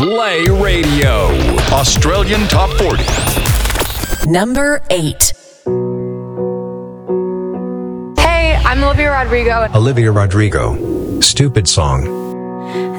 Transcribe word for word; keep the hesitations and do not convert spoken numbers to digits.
Play Radio. Australian Top forty. Number eight. Hey, I'm Olivia Rodrigo. Olivia Rodrigo. Stupid Song.